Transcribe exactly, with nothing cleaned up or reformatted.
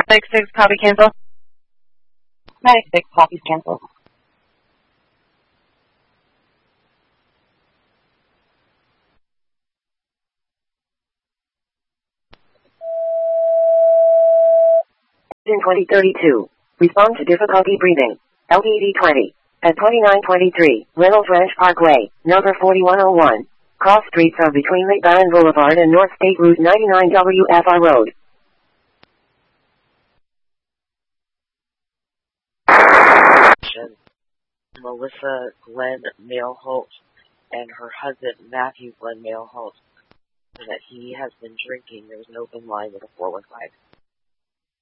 Six six copy cancel. Nine six copies cancel. In twenty thirty-two. Respond to difficulty breathing. L T D twenty. At twenty-nine twenty-three, Reynolds Ranch Parkway, number forty-one oh one. Cross streets are between Lake Barron Boulevard and North State Route ninety-nine W F R Road. Melissa Glenn Mailholt and her husband Matthew Glenn Mailholt, that he has been drinking. There was an open line with a four one five.